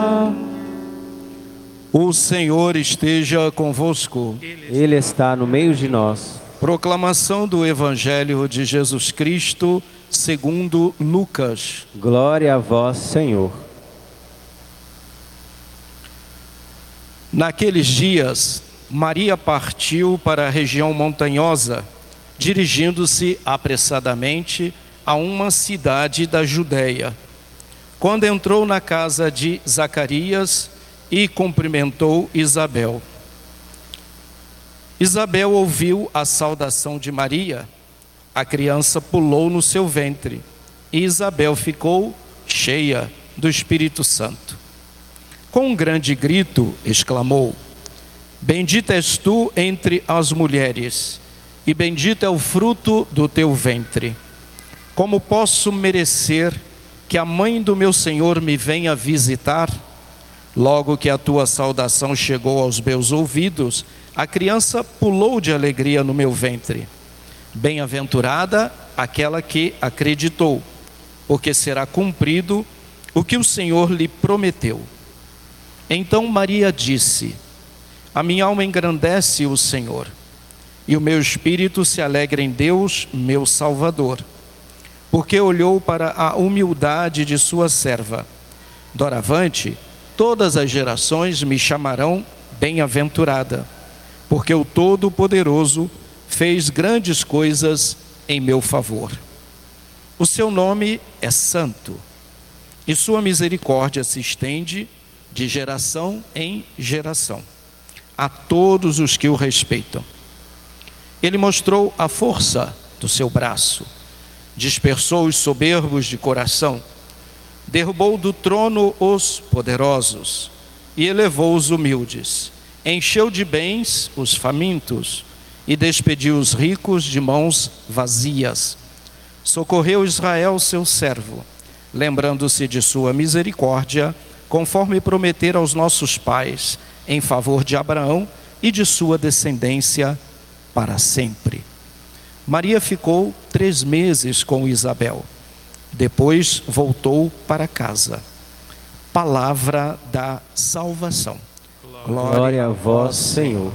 O Senhor esteja convosco. Ele está no meio de nós. Proclamação do Evangelho de Jesus Cristo, segundo Lucas. Glória a vós, Senhor. Naqueles dias, Maria partiu para a região montanhosa, dirigindo-se apressadamente a uma cidade da Judéia. Quando entrou na casa de Zacarias e cumprimentou Isabel. Isabel ouviu a saudação de Maria. A criança pulou no seu ventre e Isabel ficou cheia do Espírito Santo. Com um grande grito, exclamou: Bendita és tu entre as mulheres, e bendito é o fruto do teu ventre. Como posso merecer que a mãe do meu Senhor me venha visitar? Logo que a tua saudação chegou aos meus ouvidos, a criança pulou de alegria no meu ventre. Bem-aventurada aquela que acreditou, porque será cumprido o que o Senhor lhe prometeu. Então Maria disse: A minha alma engrandece o Senhor, e o meu espírito se alegra em Deus, meu Salvador, porque olhou para a humildade de sua serva. Doravante, todas as gerações me chamarão bem-aventurada, porque o Todo-Poderoso fez grandes coisas em meu favor. O seu nome é santo, e sua misericórdia se estende de geração em geração a todos os que o respeitam. Ele mostrou a força do seu braço, dispersou os soberbos de coração, derrubou do trono os poderosos e elevou os humildes, encheu de bens os famintos e despediu os ricos de mãos vazias. Socorreu Israel, seu servo, lembrando-se de sua misericórdia, conforme prometera aos nossos pais, em favor de Abraão e de sua descendência para sempre. Maria ficou 3 meses com Isabel. Depois voltou para casa. Palavra da salvação. Glória a vós, Senhor.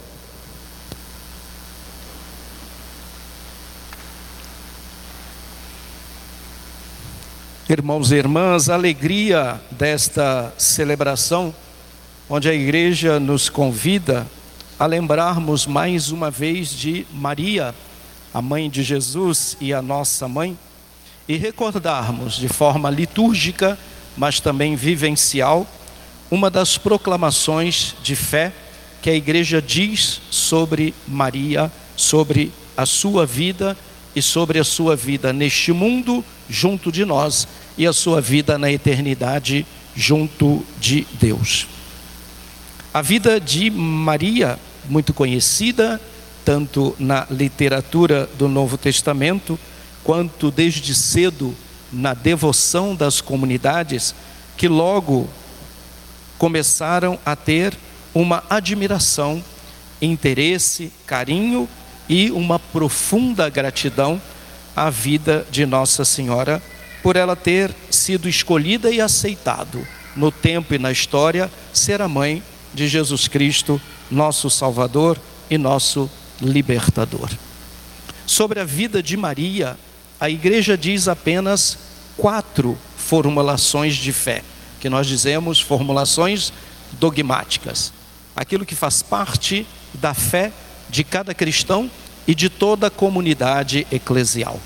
Irmãos e irmãs, a alegria desta celebração, onde a igreja nos convida a lembrarmos mais uma vez de Maria, a mãe de Jesus e a nossa mãe, e recordarmos de forma litúrgica, mas também vivencial, uma das proclamações de fé que a igreja diz sobre Maria, sobre a sua vida e sobre a sua vida neste mundo junto de nós e a sua vida na eternidade junto de Deus. A vida de Maria, muito conhecida, tanto na literatura do Novo Testamento, quanto desde cedo na devoção das comunidades, que logo começaram a ter uma admiração, interesse, carinho e uma profunda gratidão à vida de Nossa Senhora, por ela ter sido escolhida e aceitado no tempo e na história ser a mãe de Jesus Cristo, nosso Salvador e nosso Libertador. Sobre a vida de Maria, a igreja diz apenas 4 formulações de fé, que nós dizemos formulações dogmáticas, aquilo que faz parte da fé de cada cristão e de toda a comunidade eclesial.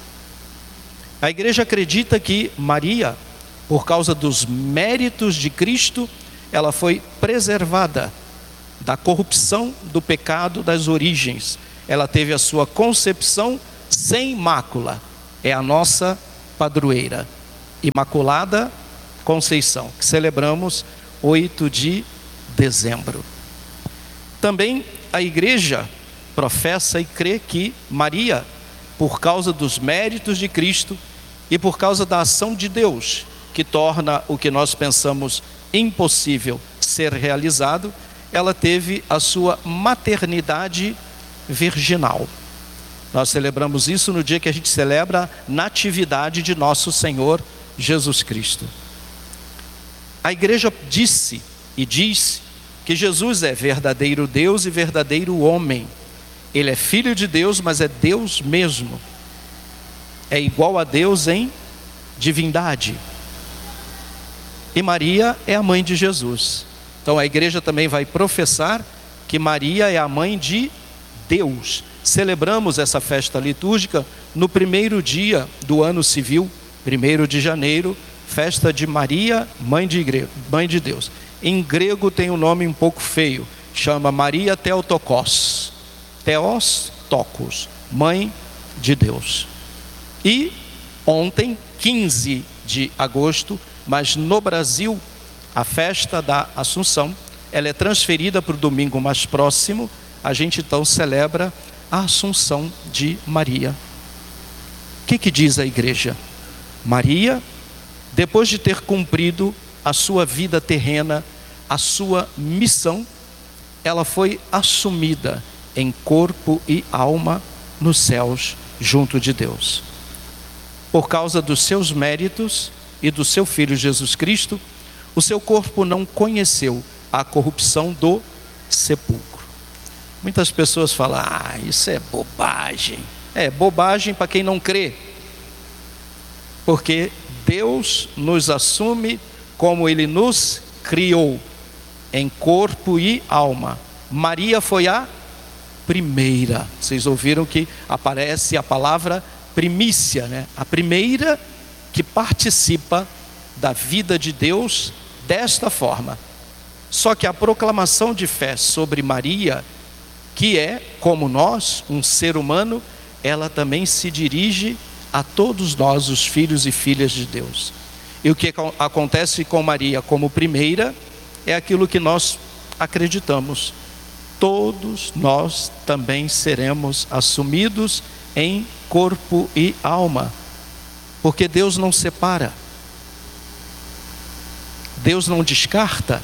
A igreja acredita que Maria, por causa dos méritos de Cristo, ela foi preservada da corrupção, do pecado, das origens. Ela teve a sua concepção sem mácula. É a nossa padroeira, Imaculada Conceição, que celebramos 8 de dezembro. Também a igreja professa e crê que Maria, por causa dos méritos de Cristo e por causa da ação de Deus, que torna o que nós pensamos impossível ser realizado, ela teve a sua maternidade virginal. Nós celebramos isso no dia que a gente celebra a natividade de nosso Senhor Jesus Cristo. A igreja disse e diz que Jesus é verdadeiro Deus e verdadeiro homem. Ele é filho de Deus, mas é Deus mesmo. É igual a Deus em divindade. E Maria é a mãe de Jesus. Então a igreja também vai professar que Maria é a mãe de Deus. Celebramos essa festa litúrgica no primeiro dia do ano civil, 1º de janeiro, festa de Maria, mãe de Deus. Em grego tem um nome um pouco feio, chama Maria Theotokos. Theos Tokos, mãe de Deus. E ontem, 15 de agosto, mas no Brasil, a festa da Assunção, ela é transferida para o domingo mais próximo. A gente então celebra a Assunção de Maria. O que diz a igreja? Maria, depois de ter cumprido a sua vida terrena, a sua missão, ela foi assumida em corpo e alma nos céus, junto de Deus. Por causa dos seus méritos e do seu Filho Jesus Cristo, o seu corpo não conheceu a corrupção do sepulcro. Muitas pessoas falam, isso é bobagem. É bobagem para quem não crê. Porque Deus nos assume como Ele nos criou, em corpo e alma. Maria foi a primeira. Vocês ouviram que aparece a palavra primícia, né? A primeira que participa da vida de Deus desta forma. Só que a proclamação de fé sobre Maria, que é, como nós, um ser humano, ela também se dirige a todos nós, os filhos e filhas de Deus. E o que acontece com Maria como primeira é aquilo que nós acreditamos. Todos nós também seremos assumidos em corpo e alma, porque Deus não separa, Deus não descarta,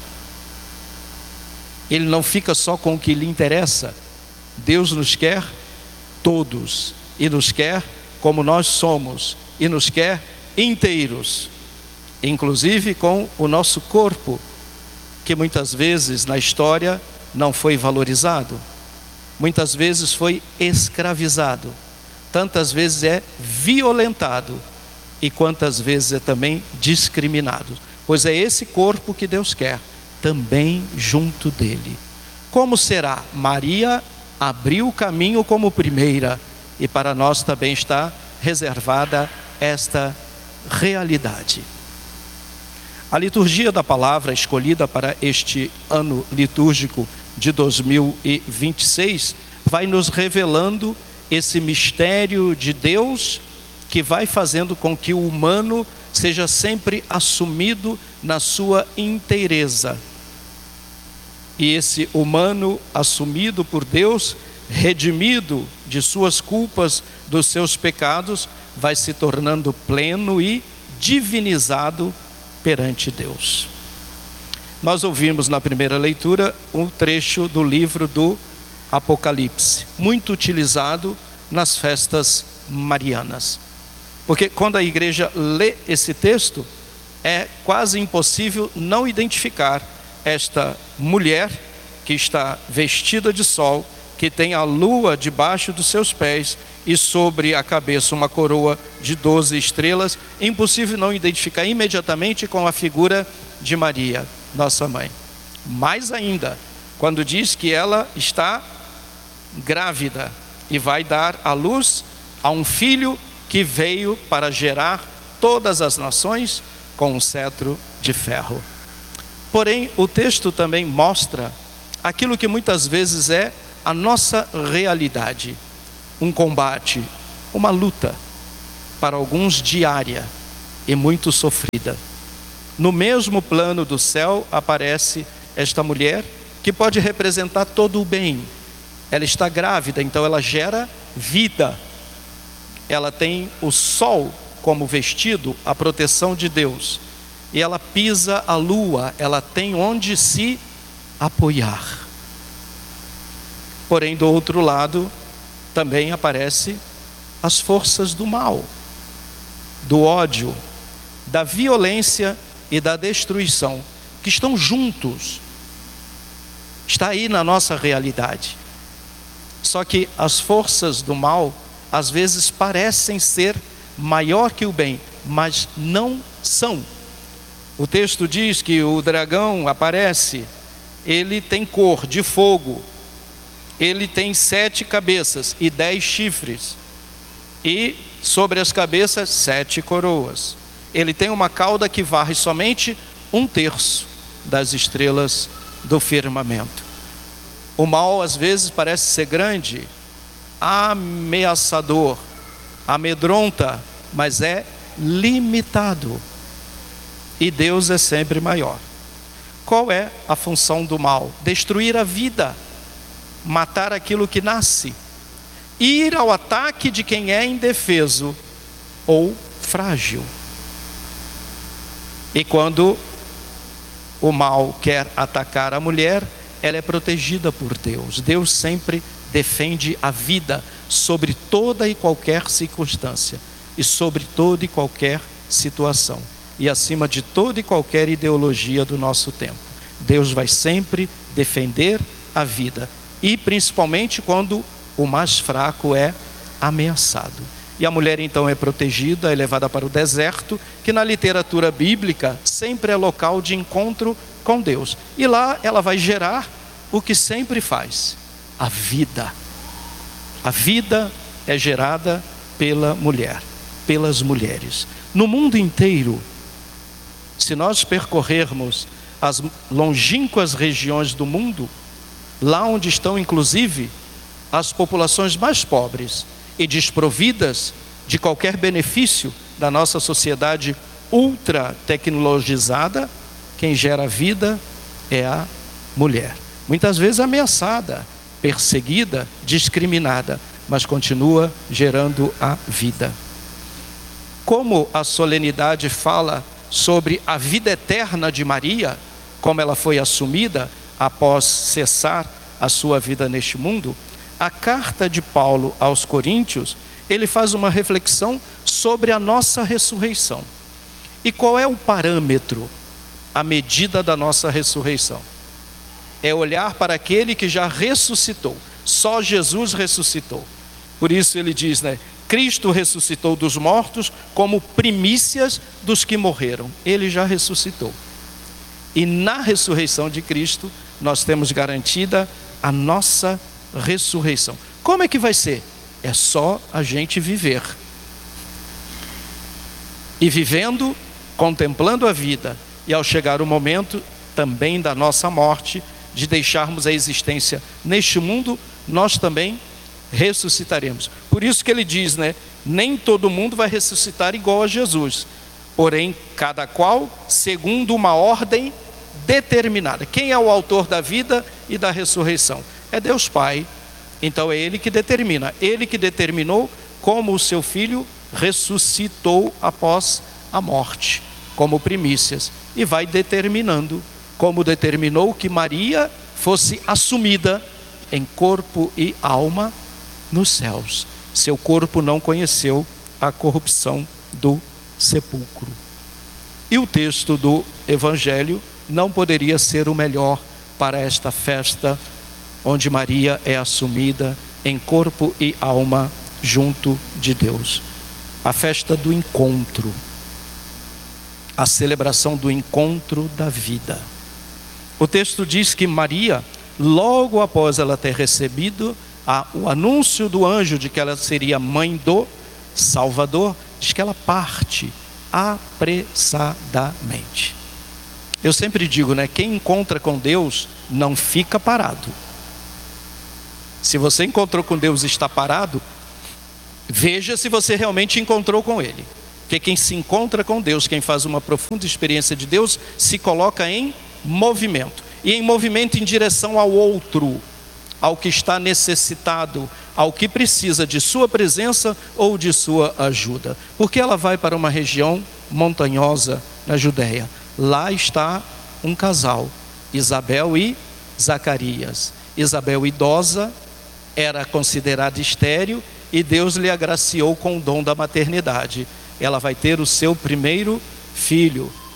Ele não fica só com o que lhe interessa. Deus nos quer todos, e nos quer como nós somos, e nos quer inteiros, inclusive com o nosso corpo, que muitas vezes na história não foi valorizado, muitas vezes foi escravizado, tantas vezes é violentado, e quantas vezes é também discriminado. Pois é esse corpo que Deus quer também junto dele. Como será? Maria abriu o caminho como primeira, e para nós também está reservada esta realidade. A liturgia da palavra escolhida para este ano litúrgico de 2026 vai nos revelando esse mistério de Deus, que vai fazendo com que o humano seja sempre assumido na sua inteireza. E esse humano assumido por Deus, redimido de suas culpas, dos seus pecados, vai se tornando pleno e divinizado perante Deus. Nós ouvimos na primeira leitura um trecho do livro do Apocalipse, muito utilizado nas festas marianas. Porque quando a igreja lê esse texto, é quase impossível não identificar esta mulher que está vestida de sol, que tem a lua debaixo dos seus pés e sobre a cabeça uma coroa de 12 estrelas. É impossível não identificar imediatamente com a figura de Maria, nossa mãe. Mais ainda, quando diz que ela está grávida e vai dar à luz a um filho que veio para gerar todas as nações com um cetro de ferro. Porém, o texto também mostra aquilo que muitas vezes é a nossa realidade, um combate, uma luta, para alguns diária e muito sofrida. No mesmo plano do céu aparece esta mulher que pode representar todo o bem. Ela está grávida, então ela gera vida. Ela tem o sol como vestido, a proteção de Deus. E ela pisa a lua, ela tem onde se apoiar. Porém, do outro lado, também aparecem as forças do mal, do ódio, da violência e da destruição, que estão juntos. Está aí na nossa realidade. Só que as forças do mal, às vezes parecem ser maior que o bem, mas não são. O texto diz que o dragão aparece, ele tem cor de fogo, ele tem 7 cabeças e 10 chifres, e sobre as cabeças 7 coroas. Ele tem uma cauda que varre somente 1/3 das estrelas do firmamento. O mal às vezes parece ser grande, ameaçador, amedronta, mas é limitado. E Deus é sempre maior. Qual é a função do mal? Destruir a vida, matar aquilo que nasce, ir ao ataque de quem é indefeso ou frágil. E quando o mal quer atacar a mulher, ela é protegida por Deus. Deus sempre defende a vida sobre toda e qualquer circunstância e sobre toda e qualquer situação e acima de toda e qualquer ideologia do nosso tempo. Deus vai sempre defender a vida, e principalmente quando o mais fraco é ameaçado. E a mulher então é protegida, é levada para o deserto, que na literatura bíblica sempre é local de encontro com Deus. E lá ela vai gerar o que sempre faz: a vida. A vida é gerada pela mulher, pelas mulheres. No mundo inteiro, se nós percorrermos as longínquas regiões do mundo, lá onde estão inclusive as populações mais pobres e desprovidas de qualquer benefício da nossa sociedade ultra tecnologizada, quem gera vida é a mulher. Muitas vezes ameaçada, perseguida, discriminada, mas continua gerando a vida. Como a solenidade fala sobre a vida eterna de Maria, como ela foi assumida após cessar a sua vida neste mundo, a carta de Paulo aos Coríntios, ele faz uma reflexão sobre a nossa ressurreição. E qual é o parâmetro, a medida da nossa ressurreição? É olhar para aquele que já ressuscitou. Só Jesus ressuscitou. Por isso ele diz, Cristo ressuscitou dos mortos como primícias dos que morreram. Ele já ressuscitou. E na ressurreição de Cristo, nós temos garantida a nossa ressurreição. Como é que vai ser? É só a gente viver. E vivendo, contemplando a vida, e ao chegar o momento também da nossa morte, de deixarmos a existência neste mundo, nós também ressuscitaremos. Por isso que ele diz, nem todo mundo vai ressuscitar igual a Jesus, porém cada qual segundo uma ordem determinada. Quem é o autor da vida e da ressurreição? É Deus Pai. Então é Ele que determina. Ele que determinou como o seu Filho ressuscitou após a morte, como primícias, e vai determinando, como determinou que Maria fosse assumida em corpo e alma nos céus. Seu corpo não conheceu a corrupção do sepulcro. E o texto do Evangelho não poderia ser o melhor para esta festa, onde Maria é assumida em corpo e alma junto de Deus. A festa do encontro, a celebração do encontro da vida. O texto diz que Maria, logo após ela ter recebido o anúncio do anjo de que ela seria mãe do Salvador, diz que ela parte apressadamente. Eu sempre digo, quem encontra com Deus não fica parado. Se você encontrou com Deus e está parado, veja se você realmente encontrou com Ele. Porque quem se encontra com Deus, quem faz uma profunda experiência de Deus, se coloca em movimento. E em movimento em direção ao outro, ao que está necessitado, ao que precisa de sua presença ou de sua ajuda. Porque ela vai para uma região montanhosa na Judéia. Lá está um casal, Isabel e Zacarias. Isabel idosa, era considerada estéril, e Deus lhe agraciou com o dom da maternidade. Ela vai ter o seu primeiro filho,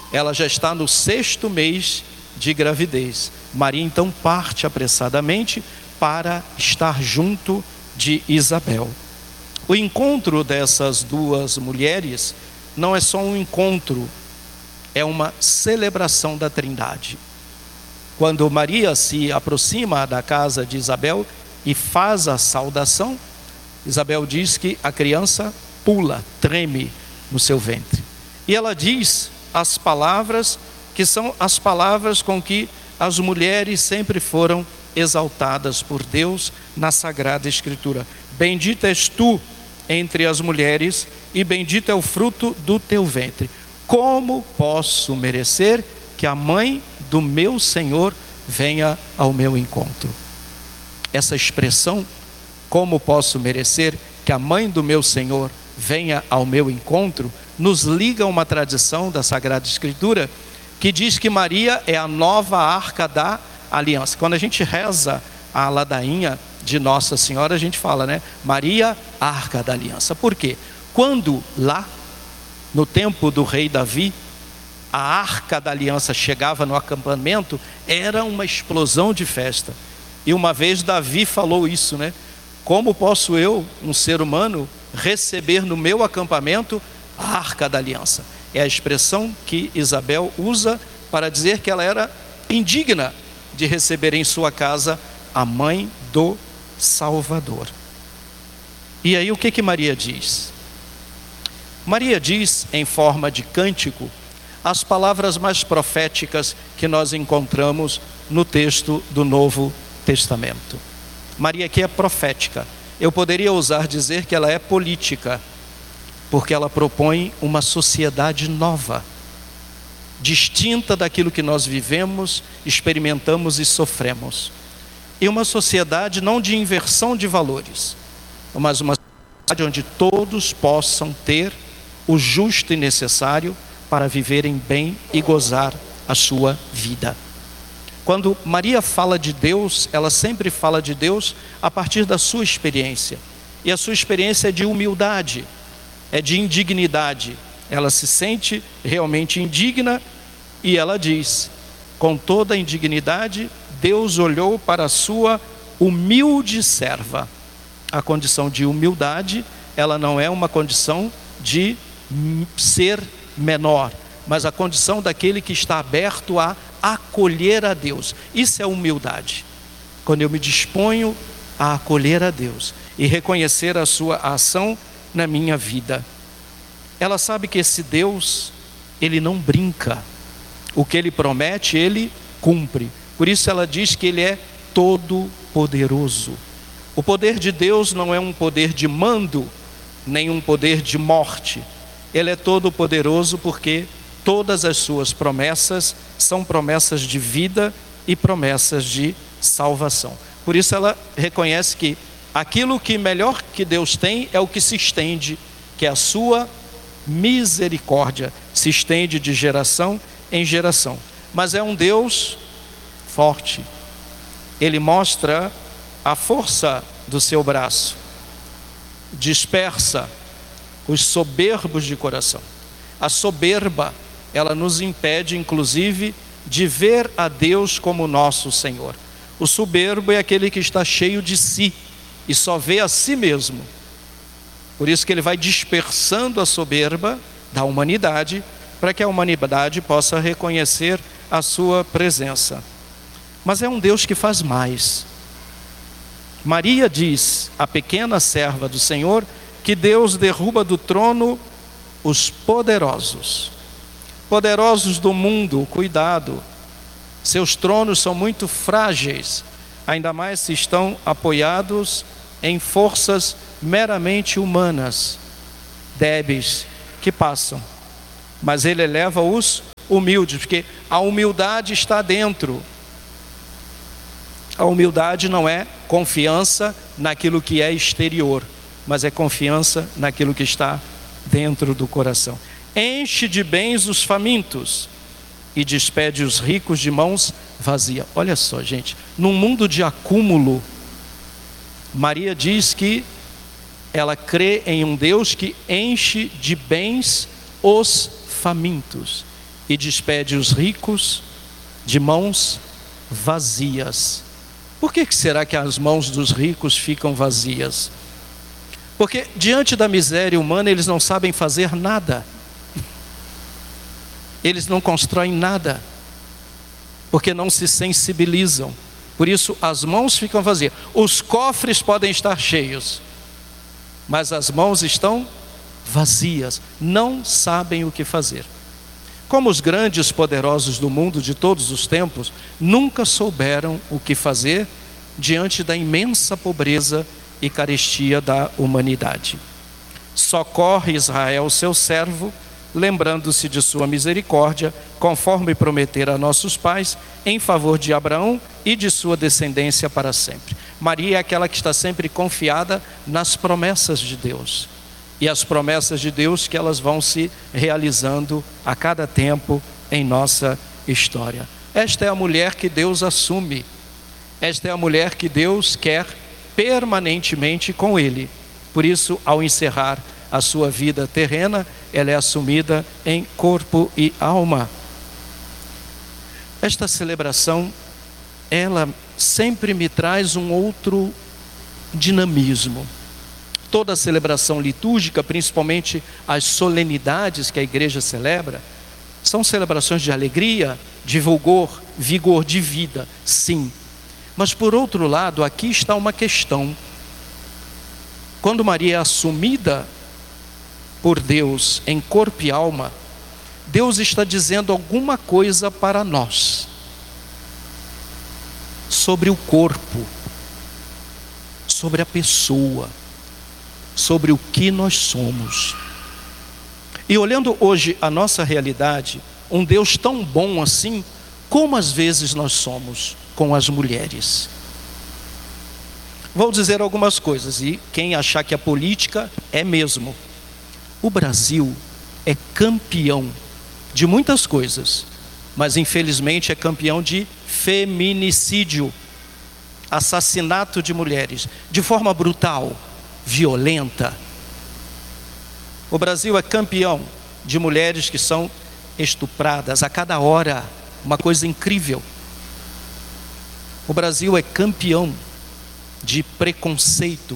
ela já está no 6º mês de gravidez. Maria então parte apressadamente para estar junto de Isabel. O encontro dessas duas mulheres não é só um encontro, é uma celebração da Trindade. Quando Maria se aproxima da casa de Isabel e faz a saudação, Isabel diz que a criança pula, treme no seu ventre. E ela diz as palavras que são as palavras com que as mulheres sempre foram exaltadas por Deus na Sagrada Escritura. Bendita és tu entre as mulheres e bendito é o fruto do teu ventre. Como posso merecer que a mãe do meu Senhor venha ao meu encontro? Essa expressão, como posso merecer que a mãe do meu Senhor venha ao meu encontro, nos liga a uma tradição da Sagrada Escritura que diz que Maria é a nova arca da aliança. Quando a gente reza a ladainha de Nossa Senhora, a gente fala, né? Maria, arca da aliança. Por quê? Quando lá, no tempo do rei Davi, a arca da aliança chegava no acampamento, era uma explosão de festa. E uma vez Davi falou isso, né? Como posso eu, um ser humano, receber no meu acampamento a arca da aliança? É a expressão que Isabel usa para dizer que ela era indigna de receber em sua casa a mãe do Salvador. E aí o que Maria diz? Maria diz, em forma de cântico, as palavras mais proféticas que nós encontramos no texto do Novo Testamento. Maria aqui é profética. Eu poderia ousar dizer que ela é política, porque ela propõe uma sociedade nova, distinta daquilo que nós vivemos, experimentamos e sofremos. E uma sociedade não de inversão de valores, mas uma sociedade onde todos possam ter o justo e necessário para viverem bem e gozar a sua vida. Quando Maria fala de Deus, ela sempre fala de Deus a partir da sua experiência. E a sua experiência é de humildade, é de indignidade. Ela se sente realmente indigna e ela diz, com toda a indignidade, Deus olhou para a sua humilde serva. A condição de humildade, ela não é uma condição de ser menor, mas a condição daquele que está aberto a acolher a Deus. Isso é humildade. Quando eu me disponho a acolher a Deus e reconhecer a sua ação na minha vida. Ela sabe que esse Deus, ele não brinca. O que ele promete, ele cumpre. Por isso ela diz que ele é todo poderoso. O poder de Deus não é um poder de mando, nem um poder de morte. Ele é todo poderoso porque todas as suas promessas são promessas de vida e promessas de salvação. Por isso ela reconhece que aquilo que melhor que Deus tem é o que se estende, que é a sua misericórdia, se estende de geração em geração. Mas é um Deus forte. Ele mostra a força do seu braço, dispersa os soberbos de coração. A soberba, ela nos impede, inclusive, de ver a Deus como nosso Senhor. O soberbo é aquele que está cheio de si e só vê a si mesmo. Por isso que ele vai dispersando a soberba da humanidade, para que a humanidade possa reconhecer a sua presença. Mas é um Deus que faz mais. Maria diz, a pequena serva do Senhor, que Deus derruba do trono os poderosos. Poderosos do mundo, cuidado. Seus tronos são muito frágeis, ainda mais se estão apoiados em forças meramente humanas, débeis, que passam. Mas ele eleva os humildes, porque a humildade está dentro. A humildade não é confiança naquilo que é exterior, mas é confiança naquilo que está dentro do coração. Enche de bens os famintos e despede os ricos de mãos vazias. Olha só, gente, num mundo de acúmulo, Maria diz que ela crê em um Deus que enche de bens os famintos. e despede os ricos de mãos vazias. Por que será que as mãos dos ricos ficam vazias? Porque diante da miséria humana eles não sabem fazer nada. Eles não constroem nada, porque não se sensibilizam. Por isso as mãos ficam vazias. Os cofres podem estar cheios, mas as mãos estão vazias, não sabem o que fazer. Como os grandes poderosos do mundo de todos os tempos nunca souberam o que fazer diante da imensa pobreza e carestia da humanidade. Socorre Israel, seu servo, lembrando-se de sua misericórdia, conforme prometera a nossos pais, em favor de Abraão e de sua descendência para sempre. Maria é aquela que está sempre confiada nas promessas de Deus. E as promessas de Deus que elas vão se realizando a cada tempo em nossa história. Esta é a mulher que Deus assume. Esta é a mulher que Deus quer permanentemente com Ele. Por isso, ao encerrar a sua vida terrena, ela é assumida em corpo e alma. Esta celebração, ela sempre me traz um outro dinamismo. Toda a celebração litúrgica, principalmente as solenidades que a igreja celebra, são celebrações de alegria, de vigor de vida, sim. Mas por outro lado, aqui está uma questão. Quando Maria é assumida por Deus em corpo e alma, Deus está dizendo alguma coisa para nós sobre o corpo, sobre a pessoa, sobre o que nós somos. E olhando hoje a nossa realidade, um Deus tão bom assim, como às vezes nós somos com as mulheres. Vou dizer algumas coisas, e quem achar que a política é mesmo. O Brasil é campeão de muitas coisas, mas infelizmente é campeão de feminicídio, assassinato de mulheres, de forma brutal, violenta. O Brasil é campeão de mulheres que são estupradas a cada hora, uma coisa incrível. O Brasil é campeão de preconceito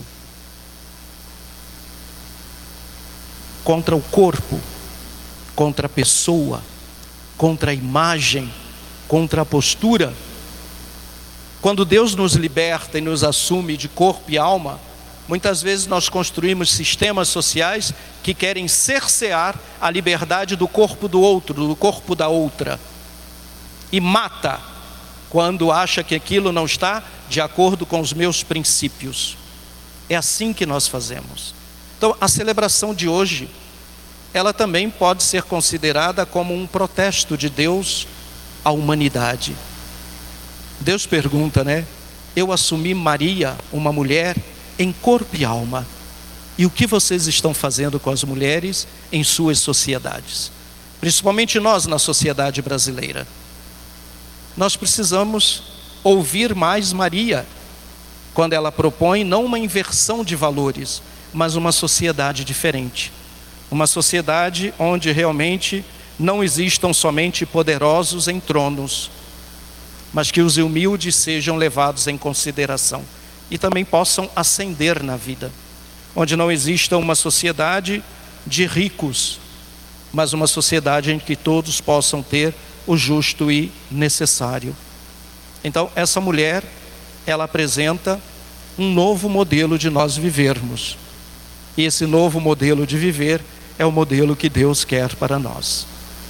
contra o corpo, contra a pessoa, contra a imagem, contra a postura. Quando Deus nos liberta e nos assume de corpo e alma, muitas vezes nós construímos sistemas sociais que querem cercear a liberdade do corpo do outro, do corpo da outra, e mata quando acha que aquilo não está de acordo com os meus princípios. É assim que nós fazemos. Então, a celebração de hoje, ela também pode ser considerada como um protesto de Deus à humanidade. Deus pergunta, né? Eu assumi Maria, uma mulher, em corpo e alma. E o que vocês estão fazendo com as mulheres em suas sociedades? Principalmente nós na sociedade brasileira. Nós precisamos ouvir mais Maria, quando ela propõe não uma inversão de valores, mas uma sociedade diferente. Uma sociedade onde realmente não existam somente poderosos em tronos, mas que os humildes sejam levados em consideração e também possam ascender na vida. Onde não exista uma sociedade de ricos, mas uma sociedade em que todos possam ter o justo e necessário. Então, essa mulher, ela apresenta um novo modelo de nós vivermos. E esse novo modelo de viver é o modelo que Deus quer para nós.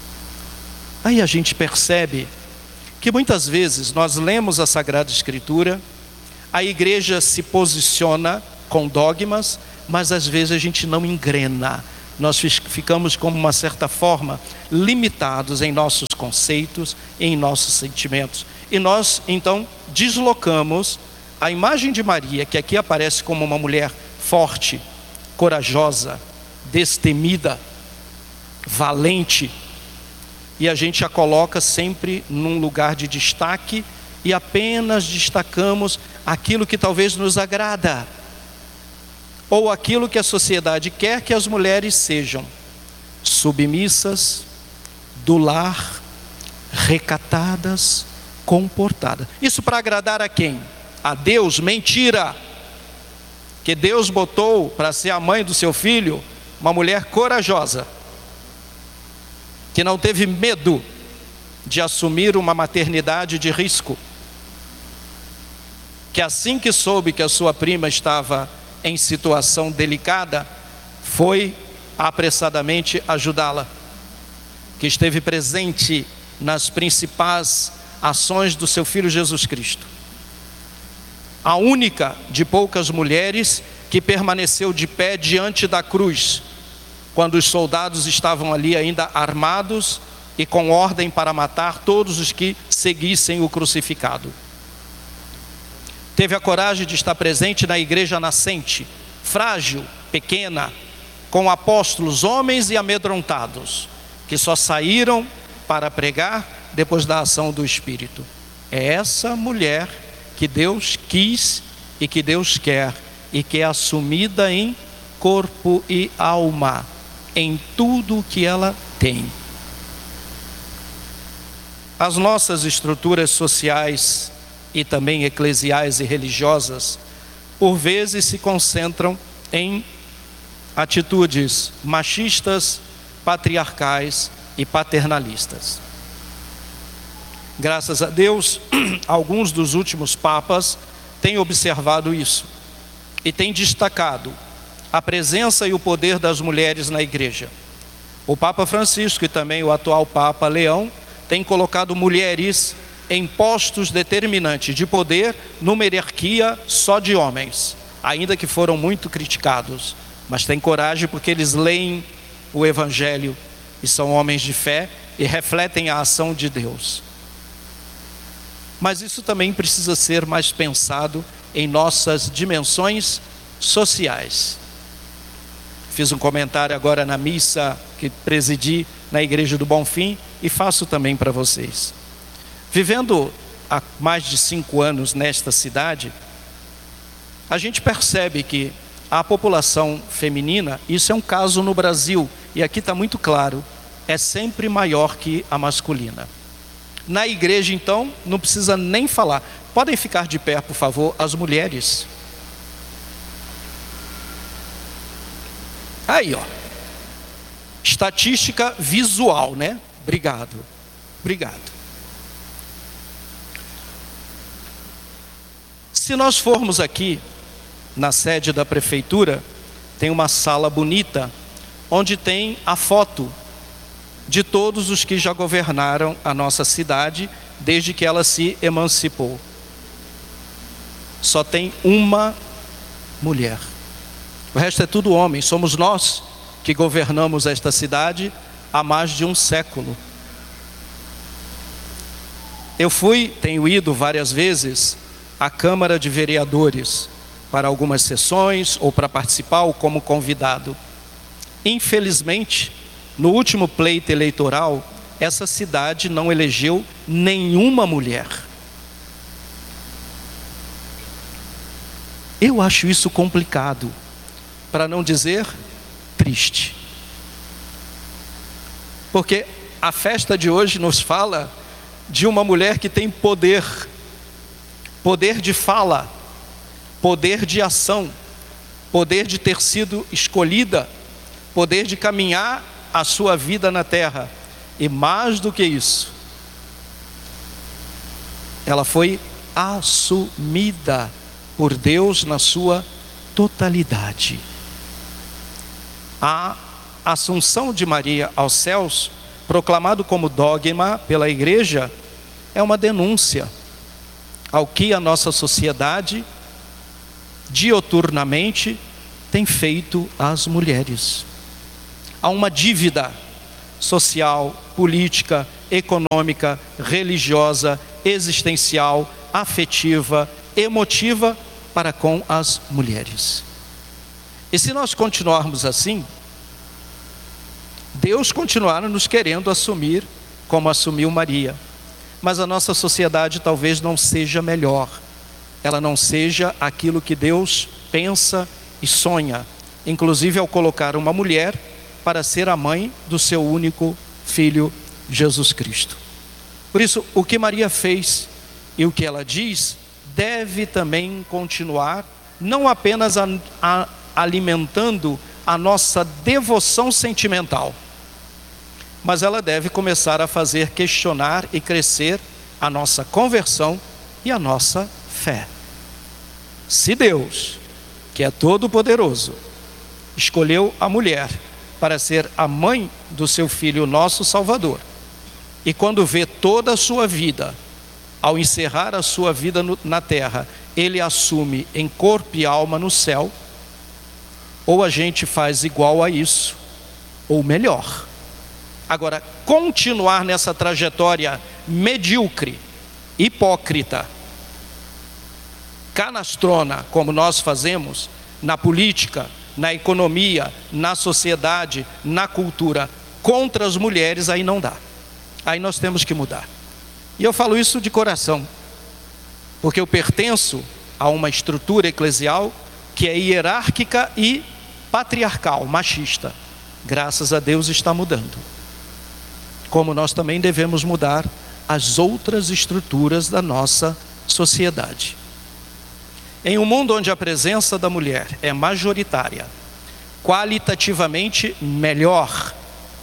Aí a gente percebe que muitas vezes nós lemos a Sagrada Escritura, a igreja se posiciona com dogmas, mas às vezes a gente não engrena. Nós ficamos, como uma certa forma, limitados em nossos conceitos, em nossos sentimentos. E nós, então, deslocamos a imagem de Maria, que aqui aparece como uma mulher forte, corajosa, destemida, valente, e a gente a coloca sempre num lugar de destaque e apenas destacamos aquilo que talvez nos agrada, ou aquilo que a sociedade quer que as mulheres sejam: submissas, do lar, recatadas, comportadas. Isso para agradar a quem? A Deus? Mentira! Que Deus botou para ser a mãe do seu filho uma mulher corajosa, que não teve medo de assumir uma maternidade de risco, que assim que soube que a sua prima estava em situação delicada, foi apressadamente ajudá-la, que esteve presente nas principais ações do seu filho Jesus Cristo. A única de poucas mulheres que permaneceu de pé diante da cruz, quando os soldados estavam ali ainda armados e com ordem para matar todos os que seguissem o crucificado. Teve a coragem de estar presente na igreja nascente, frágil, pequena, com apóstolos, homens e amedrontados, que só saíram para pregar depois da ação do Espírito. É essa mulher que Deus quis e que Deus quer, e que é assumida em corpo e alma, em tudo o que ela tem. As nossas estruturas sociais e também eclesiais e religiosas, por vezes se concentram em atitudes machistas, patriarcais e paternalistas. Graças a Deus, alguns dos últimos papas têm observado isso e têm destacado a presença e o poder das mulheres na igreja. O Papa Francisco e também o atual Papa Leão têm colocado mulheres em postos determinantes de poder numa hierarquia só de homens, ainda que foram muito criticados, mas têm coragem porque eles leem o Evangelho e são homens de fé e refletem a ação de Deus. Mas isso também precisa ser mais pensado em nossas dimensões sociais. Fiz um comentário agora na missa que presidi na Igreja do Bonfim e faço também para vocês. Vivendo há mais de 5 anos nesta cidade, a gente percebe que a população feminina, isso é um caso no Brasil, e aqui está muito claro, é sempre maior que a masculina. Na igreja, então, não precisa nem falar. Podem ficar de pé, por favor, as mulheres. Aí, ó. Estatística visual, né? Obrigado. Se nós formos aqui na sede da prefeitura, tem uma sala bonita, onde tem a foto de todos os que já governaram a nossa cidade desde que ela se emancipou. Só tem uma mulher. O resto é tudo homem. Somos nós que governamos esta cidade há mais de um século. Eu tenho ido várias vezes à Câmara de Vereadores para algumas sessões ou para participar ou como convidado. Infelizmente, no último pleito eleitoral, essa cidade não elegeu nenhuma mulher. Eu acho isso complicado, para não dizer triste. Porque a festa de hoje nos fala de uma mulher que tem poder, poder de fala, poder de ação, poder de ter sido escolhida, poder de caminhar a sua vida na terra. E mais do que isso, ela foi assumida por Deus na sua totalidade. A assunção de Maria aos céus, proclamado como dogma pela igreja, é uma denúncia ao que a nossa sociedade dioturnamente tem feito às mulheres. Há uma dívida social, política, econômica, religiosa, existencial, afetiva, emotiva para com as mulheres. E se nós continuarmos assim, Deus continuará nos querendo assumir como assumiu Maria. Mas a nossa sociedade talvez não seja melhor. Ela não seja aquilo que Deus pensa e sonha. Inclusive ao colocar uma mulher para ser a mãe do seu único filho Jesus Cristo. Por isso, o que Maria fez e o que ela diz deve também continuar, não apenas alimentando a nossa devoção sentimental, mas ela deve começar a fazer questionar e crescer a nossa conversão e a nossa fé. Se Deus, que é todo-poderoso, escolheu a mulher para ser a mãe do seu Filho, nosso Salvador, e quando vê toda a sua vida, ao encerrar a sua vida na terra, ele assume em corpo e alma no céu, ou a gente faz igual a isso, ou melhor. Agora, continuar nessa trajetória medíocre, hipócrita, canastrona, como nós fazemos na política, na economia, na sociedade, na cultura, contra as mulheres, aí não dá. Aí nós temos que mudar. E eu falo isso de coração, porque eu pertenço a uma estrutura eclesial que é hierárquica e patriarcal, machista. Graças a Deus está mudando. Como nós também devemos mudar as outras estruturas da nossa sociedade. Em um mundo onde a presença da mulher é majoritária, qualitativamente melhor,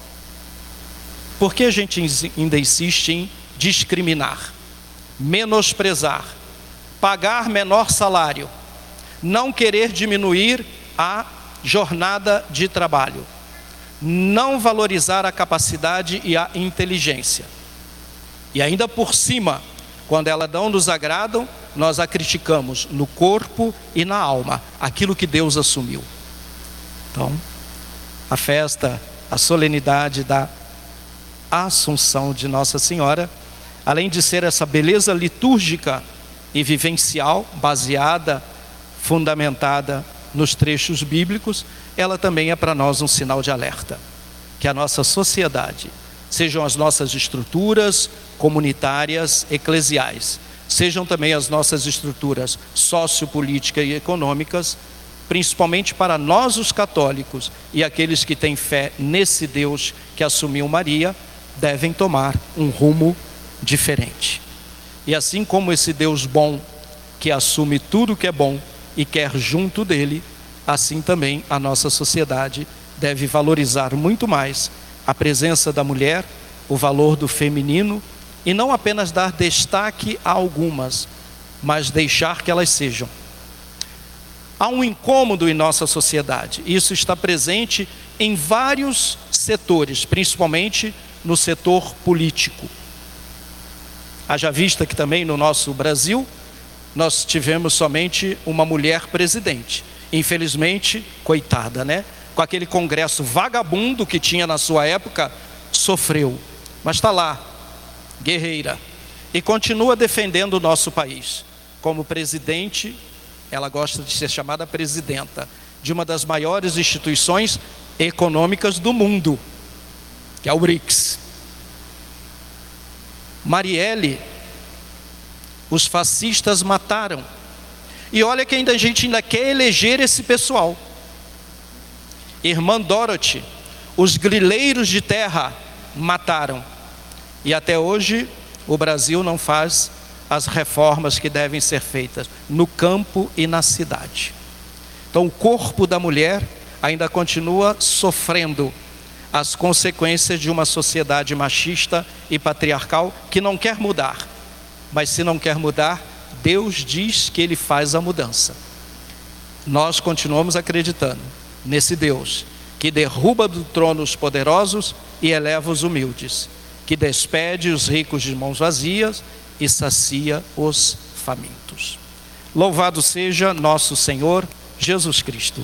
por que a gente ainda insiste em discriminar, menosprezar, pagar menor salário, não querer diminuir a jornada de trabalho, não valorizar a capacidade e a inteligência? E ainda por cima, quando elas não nos agradam, nós a criticamos no corpo e na alma, aquilo que Deus assumiu. Então, a festa, a solenidade da Assunção de Nossa Senhora, além de ser essa beleza litúrgica e vivencial, baseada, fundamentada nos trechos bíblicos, ela também é para nós um sinal de alerta, que a nossa sociedade, sejam as nossas estruturas comunitárias, eclesiais, sejam também as nossas estruturas sociopolíticas e econômicas, principalmente para nós os católicos e aqueles que têm fé nesse Deus que assumiu Maria, devem tomar um rumo diferente. E assim como esse Deus bom, que assume tudo que é bom e quer junto dele, assim também a nossa sociedade deve valorizar muito mais a presença da mulher, o valor do feminino, e não apenas dar destaque a algumas, mas deixar que elas sejam. Há um incômodo em nossa sociedade, isso está presente em vários setores, principalmente no setor político. Haja vista que também no nosso Brasil, nós tivemos somente uma mulher presidente. Infelizmente, coitada, né? Com aquele congresso vagabundo que tinha na sua época, sofreu. Mas está lá, guerreira, e continua defendendo o nosso país. Como presidente, ela gosta de ser chamada presidenta de uma das maiores instituições econômicas do mundo, que é o BRICS. Marielle, os fascistas mataram. E olha que a gente ainda quer eleger esse pessoal. Irmã Dorothy, os grileiros de terra mataram. E até hoje o Brasil não faz as reformas que devem ser feitas no campo e na cidade. Então o corpo da mulher ainda continua sofrendo as consequências de uma sociedade machista e patriarcal que não quer mudar. Mas se não quer mudar, Deus diz que Ele faz a mudança. Nós continuamos acreditando nesse Deus que derruba do trono os poderosos e eleva os humildes, que despede os ricos de mãos vazias e sacia os famintos. Louvado seja nosso Senhor Jesus Cristo.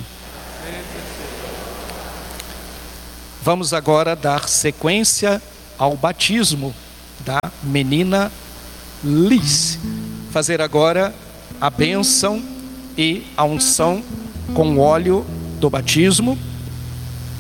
Vamos agora dar sequência ao batismo da menina Liz. Fazer agora a bênção e a unção com óleo do batismo.